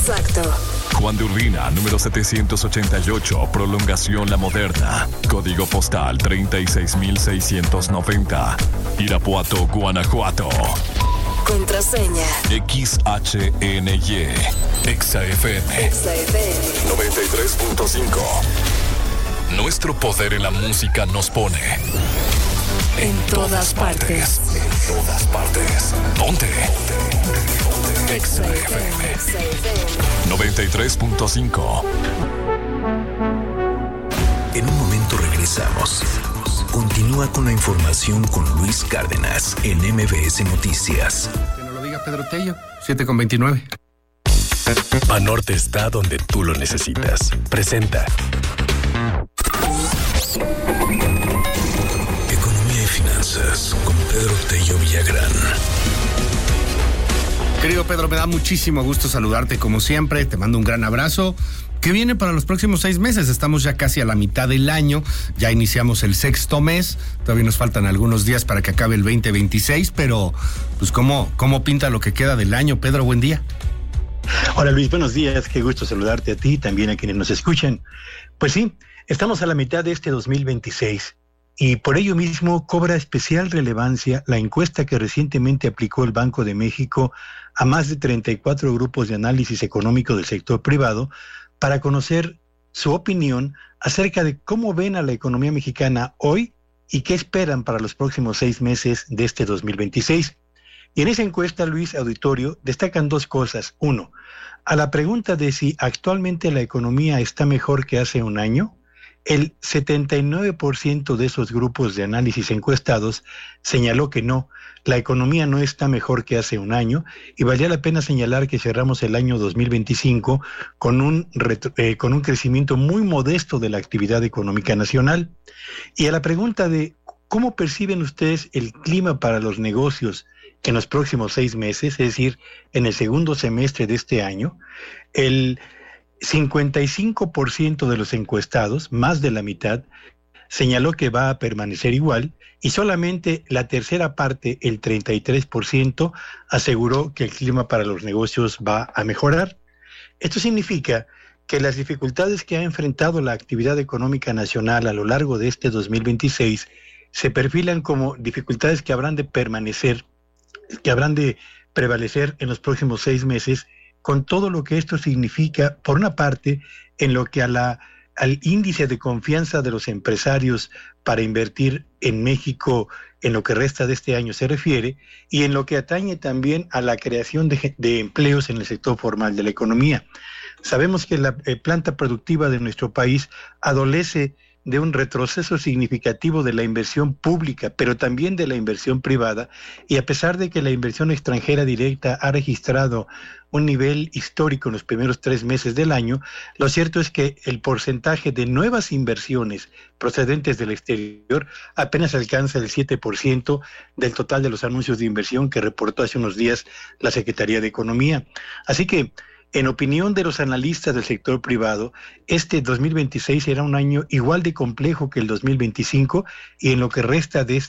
Exacto. Juan de Urbina, número 788, prolongación La Moderna. Código postal 36690. Irapuato, Guanajuato. Contraseña. XHNY. XFM. 93.5. Nuestro poder en la música nos pone en todas partes. En todas partes. Ponte. XFM 93.5. En un momento regresamos. Continúa con la información con Luis Cárdenas en MBS Noticias. Que nos lo diga Pedro Tello, 7:29. Banorte está donde tú lo necesitas. Presenta Economía y Finanzas con Pedro Tello Villagrán. Querido Pedro, me da muchísimo gusto saludarte como siempre. Te mando un gran abrazo. ¿Qué viene para los próximos 6 meses? Estamos ya casi a la mitad del año. Ya iniciamos el 6º mes. Todavía nos faltan algunos días para que acabe el 2026. Pero, pues, ¿cómo pinta lo que queda del año? Pedro, buen día. Hola Luis, buenos días. Qué gusto saludarte a ti y también a quienes nos escuchan. Pues sí, estamos a la mitad de este 2026. Y por ello mismo cobra especial relevancia la encuesta que recientemente aplicó el Banco de México a más de 34 grupos de análisis económico del sector privado para conocer su opinión acerca de cómo ven a la economía mexicana hoy y qué esperan para los próximos 6 meses de este 2026. Y en esa encuesta, Luis, auditorio, destacan 2 cosas. 1, a la pregunta de si actualmente la economía está mejor que hace un año, el 79% de esos grupos de análisis encuestados señaló que no, la economía no está mejor que hace un año y valía la pena señalar que cerramos el año 2025 con un crecimiento muy modesto de la actividad económica nacional. Y a la pregunta de ¿cómo perciben ustedes el clima para los negocios en los próximos 6 meses, es decir, en el segundo semestre de este año? El 55% de los encuestados, más de la mitad, señaló que va a permanecer igual y solamente la tercera parte, el 33%, aseguró que el clima para los negocios va a mejorar. Esto significa que las dificultades que ha enfrentado la actividad económica nacional a lo largo de este 2026 se perfilan como dificultades que habrán de permanecer, que habrán de prevalecer en los próximos 6 meses, con todo lo que esto significa, por una parte, en lo que al índice de confianza de los empresarios para invertir en México en lo que resta de este año se refiere, y en lo que atañe también a la creación de empleos en el sector formal de la economía. Sabemos que la planta productiva de nuestro país adolece de un retroceso significativo de la inversión pública, pero también de la inversión privada, y a pesar de que la inversión extranjera directa ha registrado un nivel histórico en los primeros 3 meses del año, lo cierto es que el porcentaje de nuevas inversiones procedentes del exterior apenas alcanza el 7% del total de los anuncios de inversión que reportó hace unos días la Secretaría de Economía. Así que, en opinión de los analistas del sector privado, este 2026 será un año igual de complejo que el 2025 y en lo que resta del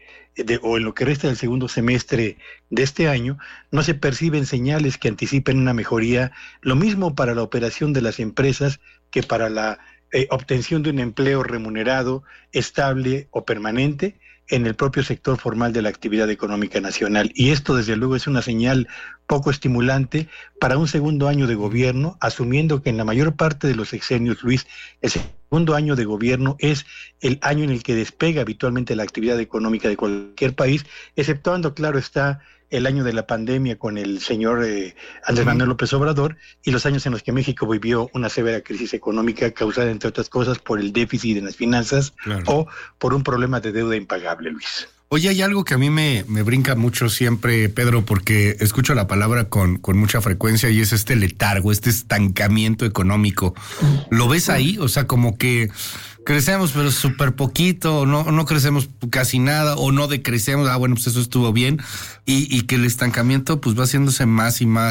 segundo semestre de este año no se perciben señales que anticipen una mejoría, lo mismo para la operación de las empresas que para la obtención de un empleo remunerado, estable o permanente en el propio sector formal de la actividad económica nacional. Y esto, desde luego, es una señal poco estimulante para un segundo año de gobierno, asumiendo que en la mayor parte de los sexenios, Luis, el segundo año de gobierno es el año en el que despega habitualmente la actividad económica de cualquier país, exceptuando, claro está, el año de la pandemia con el señor Andrés Manuel López Obrador y los años en los que México vivió una severa crisis económica causada, entre otras cosas, por el déficit en las finanzas, claro, o por un problema de deuda impagable, Luis. Oye, hay algo que a mí me brinca mucho siempre, Pedro, porque escucho la palabra con mucha frecuencia y es este letargo, este estancamiento económico. ¿Lo ves ahí? O sea, como que crecemos pero súper poquito, no crecemos casi nada o no decrecemos, bueno, pues eso estuvo bien, y que el estancamiento pues va haciéndose más y más